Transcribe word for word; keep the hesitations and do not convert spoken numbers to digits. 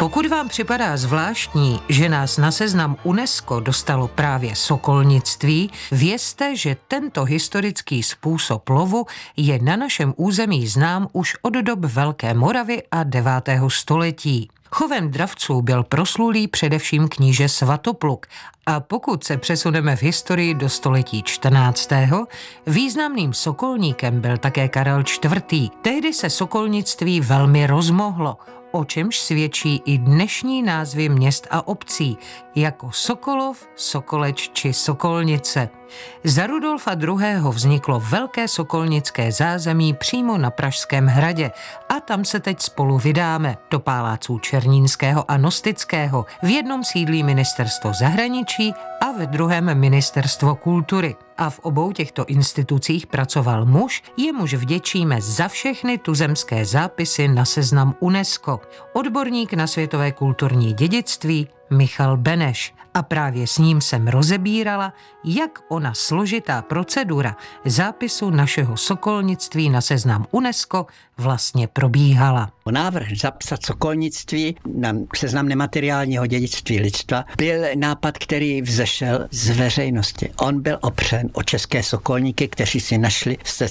Pokud vám připadá zvláštní, že nás na seznam UNESCO dostalo právě sokolnictví, vězte, že tento historický způsob lovu je na našem území znám už od dob Velké Moravy a devátého století. Chovem dravců byl proslulý především kníže Svatopluk a pokud se přesuneme v historii do století čtrnáctého významným sokolníkem byl také Karel čtvrtý. Tehdy se sokolnictví velmi rozmohlo, o čemž svědčí i dnešní názvy měst a obcí, jako Sokolov, Sokoleč či Sokolnice. Za Rudolfa druhého. vzniklo velké sokolnické zázemí přímo na Pražském hradě a tam se teď spolu vydáme do paláců Černínského a Nostického. V jednom sídlí ministerstvo zahraničí a ve druhém ministerstvo kultury. A v obou těchto institucích pracoval muž, jemuž vděčíme za všechny tuzemské zápisy na seznam UNESCO. Odborník na světové kulturní dědictví Michal Beneš. A právě s ním jsem rozebírala, jak ona složitá procedura zápisu našeho sokolnictví na seznam UNESCO vlastně probíhala. Návrh zapsat sokolnictví na seznam nemateriálního dědictví lidstva byl nápad, který vzešel z veřejnosti. On byl opřen o české sokolníky, kteří si našli se